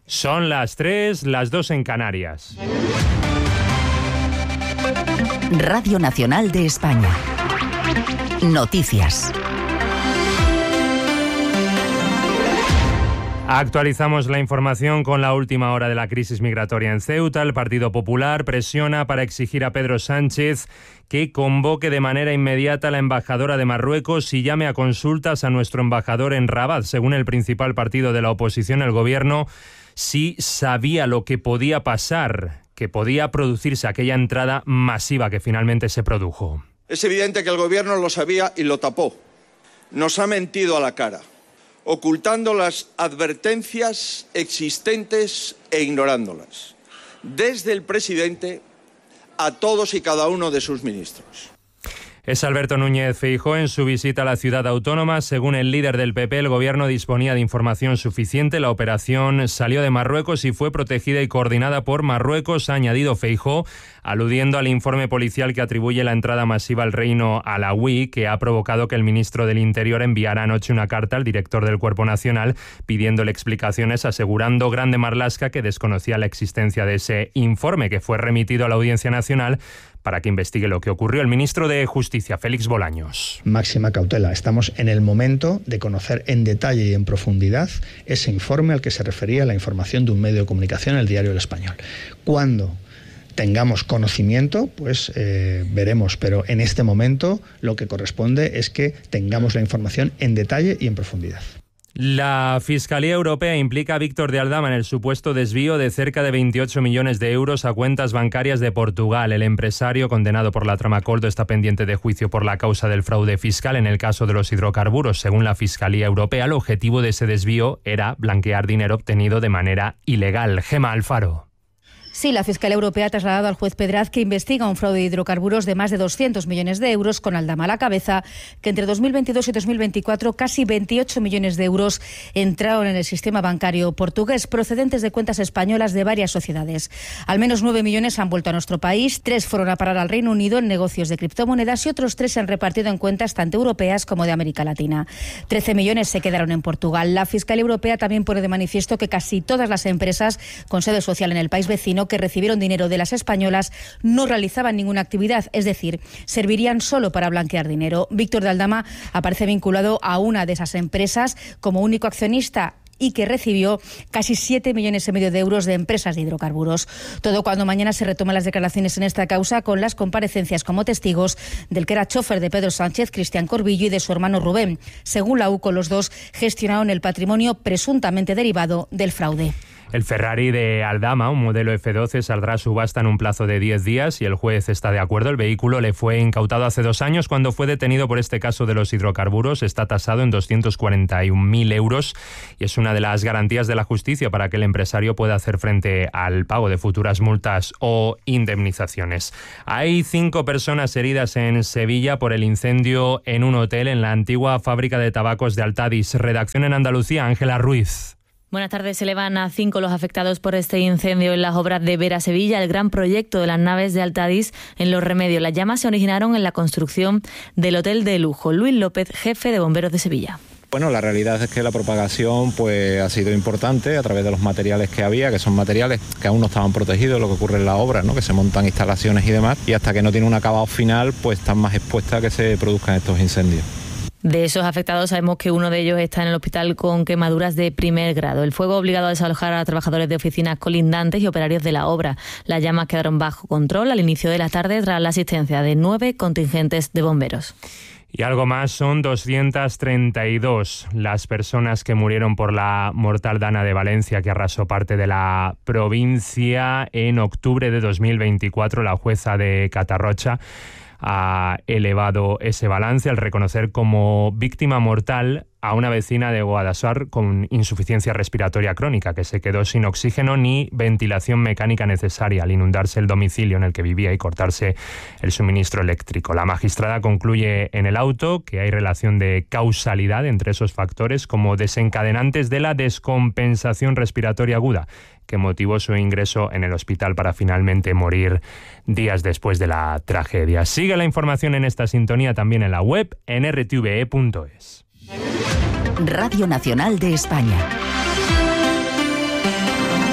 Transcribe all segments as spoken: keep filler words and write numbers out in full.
Son las tres, las dos en Canarias. Radio Nacional de España. Noticias. Actualizamos la información con la última hora de la crisis migratoria en Ceuta. El Partido Popular presiona para exigir a Pedro Sánchez que convoque de manera inmediata a la embajadora de Marruecos y llame a consultas a nuestro embajador en Rabat. Según el principal partido de la oposición, el gobierno sí sabía lo que podía pasar, que podía producirse aquella entrada masiva que finalmente se produjo. Es evidente que el gobierno lo sabía y lo tapó. Nos ha mentido a la cara, ocultando las advertencias existentes e ignorándolas, desde el presidente a todos y cada uno de sus ministros. Es Alberto Núñez Feijóo en su visita a la ciudad autónoma. Según el líder del P P, el gobierno disponía de información suficiente. La operación salió de Marruecos y fue protegida y coordinada por Marruecos, ha añadido Feijóo, aludiendo al informe policial que atribuye la entrada masiva al reino alauí, que ha provocado que el ministro del Interior enviara anoche una carta al director del Cuerpo Nacional pidiéndole explicaciones, asegurando Grande Marlaska que desconocía la existencia de ese informe, que fue remitido a la Audiencia Nacional para que investigue lo que ocurrió. El ministro de Justicia, Félix Bolaños. Máxima cautela. Estamos en el momento de conocer en detalle y en profundidad ese informe al que se refería la información de un medio de comunicación, el Diario El Español. Cuando tengamos conocimiento, pues eh, veremos, pero en este momento lo que corresponde es que tengamos la información en detalle y en profundidad. La Fiscalía Europea implica a Víctor de Aldama en el supuesto desvío de cerca de veintiocho millones de euros a cuentas bancarias de Portugal. El empresario, condenado por la trama Coldo, está pendiente de juicio por la causa del fraude fiscal en el caso de los hidrocarburos. Según la Fiscalía Europea, el objetivo de ese desvío era blanquear dinero obtenido de manera ilegal. Gemma Alfaro. Sí, la Fiscalía Europea ha trasladado al juez Pedraz que investiga un fraude de hidrocarburos de más de doscientos millones de euros, con Aldama a la cabeza, que entre dos mil veintidós y dos mil veinticuatro casi veintiocho millones de euros entraron en el sistema bancario portugués procedentes de cuentas españolas de varias sociedades. Al menos nueve millones han vuelto a nuestro país, tres fueron a parar al Reino Unido en negocios de criptomonedas y otros tres se han repartido en cuentas tanto europeas como de América Latina. trece millones se quedaron en Portugal. La Fiscalía Europea también pone de manifiesto que casi todas las empresas con sede social en el país vecino que recibieron dinero de las españolas no realizaban ninguna actividad, es decir, servirían solo para blanquear dinero. Víctor de Aldama aparece vinculado a una de esas empresas como único accionista y que recibió casi siete millones y medio de euros de empresas de hidrocarburos. Todo cuando mañana se retoman las declaraciones en esta causa con las comparecencias como testigos del que era chofer de Pedro Sánchez, Cristian Corbillo, y de su hermano Rubén. Según la U C O, los dos gestionaron el patrimonio presuntamente derivado del fraude. El Ferrari de Aldama, un modelo F doce, saldrá a subasta en un plazo de diez días y el juez está de acuerdo. El vehículo le fue incautado hace dos años cuando fue detenido por este caso de los hidrocarburos. Está tasado en doscientos cuarenta y un mil euros y es una de las garantías de la justicia para que el empresario pueda hacer frente al pago de futuras multas o indemnizaciones. Hay cinco personas heridas en Sevilla por el incendio en un hotel en la antigua fábrica de tabacos de Altadis. Redacción en Andalucía, Ángela Ruiz. Buenas tardes. Se elevan a cinco los afectados por este incendio en las obras de Vera Sevilla, el gran proyecto de las naves de Altadis en Los Remedios. Las llamas se originaron en la construcción del hotel de lujo. Luis López, jefe de Bomberos de Sevilla. Bueno, la realidad es que la propagación pues ha sido importante a través de los materiales que había, que son materiales que aún no estaban protegidos, lo que ocurre en la obra, ¿no? Que se montan instalaciones y demás, y hasta que no tiene un acabado final, pues están más expuestas a que se produzcan estos incendios. De esos afectados sabemos que uno de ellos está en el hospital con quemaduras de primer grado. El fuego ha obligado a desalojar a trabajadores de oficinas colindantes y operarios de la obra. Las llamas quedaron bajo control al inicio de la tarde tras la asistencia de nueve contingentes de bomberos. Y algo más, son doscientas treinta y dos las personas que murieron por la mortal dana de Valencia que arrasó parte de la provincia en octubre de dos mil veinticuatro. La jueza de Catarrocha ha elevado ese balance al reconocer como víctima mortal a una vecina de Guadassuar con insuficiencia respiratoria crónica que se quedó sin oxígeno ni ventilación mecánica necesaria al inundarse el domicilio en el que vivía y cortarse el suministro eléctrico. La magistrada concluye en el auto que hay relación de causalidad entre esos factores como desencadenantes de la descompensación respiratoria aguda que motivó su ingreso en el hospital para finalmente morir días después de la tragedia. Sigue la información en esta sintonía también en la web en r t v e punto es. Radio Nacional de España.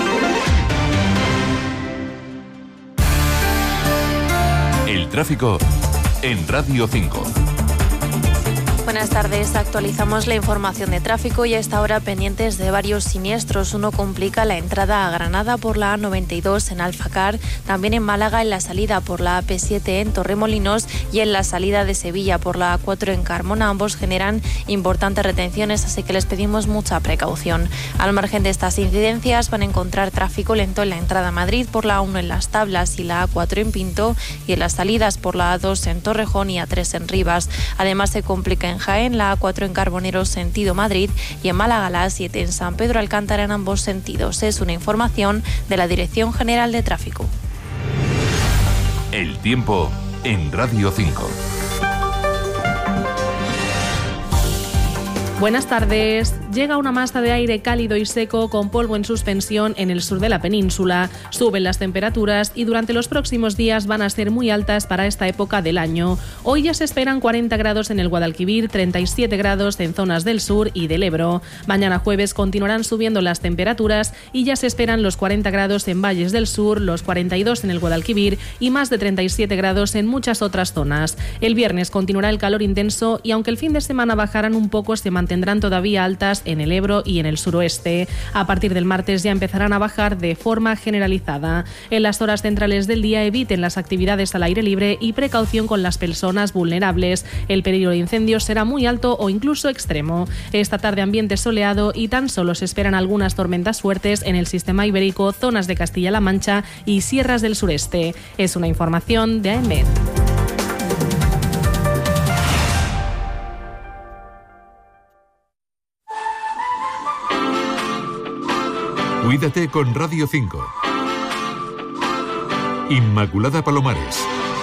tráfico en Radio cinco. Buenas tardes, actualizamos la información de tráfico y a esta hora pendientes de varios siniestros. Uno complica la entrada a Granada por la A noventa y dos en Alfacar, también en Málaga en la salida por la A P siete en Torremolinos y en la salida de Sevilla por la A cuatro en Carmona. Ambos generan importantes retenciones, así que les pedimos mucha precaución. Al margen de estas incidencias van a encontrar tráfico lento en la entrada a Madrid por la A uno en Las Tablas y la A cuatro en Pinto y en las salidas por la A dos en Torrejón y A tres en Rivas. Además se complica en Jaén, la A cuatro en Carboneros sentido Madrid y en Málaga la A siete en San Pedro Alcántara en ambos sentidos. Es una información de la Dirección General de Tráfico. El tiempo en Radio cinco. Buenas tardes. Llega una masa de aire cálido y seco con polvo en suspensión en el sur de la península. Suben las temperaturas y durante los próximos días van a ser muy altas para esta época del año. Hoy ya se esperan cuarenta grados en el Guadalquivir, treinta y siete grados en zonas del sur y del Ebro. Mañana jueves continuarán subiendo las temperaturas y ya se esperan los cuarenta grados en valles del sur, los cuarenta y dos en el Guadalquivir y más de treinta y siete grados en muchas otras zonas. El viernes continuará el calor intenso y aunque el fin de semana bajarán un poco, se mantendrán todavía altas en el Ebro y en el suroeste. A partir del martes ya empezarán a bajar de forma generalizada. En las horas centrales del día eviten las actividades al aire libre y precaución con las personas vulnerables. El peligro de incendios será muy alto o incluso extremo. Esta tarde ambiente soleado y tan solo se esperan algunas tormentas fuertes en el sistema ibérico, zonas de Castilla-La Mancha y sierras del sureste. Es una información de A E M E D. Cuídate con Radio cinco. Inmaculada Palomares.